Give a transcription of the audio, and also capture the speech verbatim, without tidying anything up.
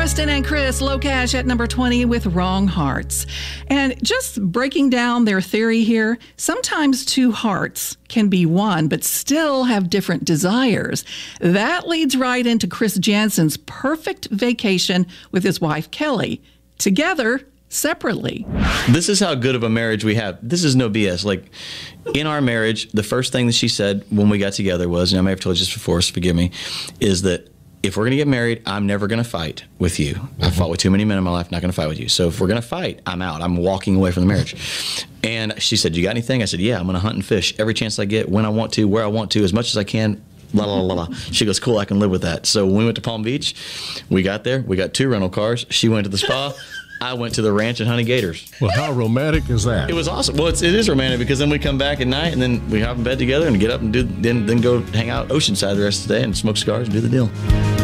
Kristen and Chris, Low Cash at number twenty with Wrong Hearts. And just breaking down their theory here, sometimes two hearts can be one, but still have different desires. That leads right into Chris Jansen's perfect vacation with his wife, Kelly. Together, separately. This is how good of a marriage we have. This is no B S. Like, in our marriage, the first thing that she said when we got together was, and I may have told you this before, so forgive me, is that if we're going to get married, I'm never going to fight with you. Mm-hmm. I've fought with too many men in my life, not going to fight with you. So if we're going to fight, I'm out. I'm walking away from the marriage. And she said, you got anything? I said, yeah, I'm going to hunt and fish every chance I get, when I want to, where I want to, as much as I can. La, la, la, la. She goes, cool, I can live with that. So when we went to Palm Beach, we got there. We got two rental cars. She went to the spa. I went to the ranch and hunted gators. Well, how romantic is that? It was awesome. Well, it's, it is romantic because then we come back at night and then we hop in bed together and get up and do then then go hang out Oceanside the rest of the day and smoke cigars and do the deal.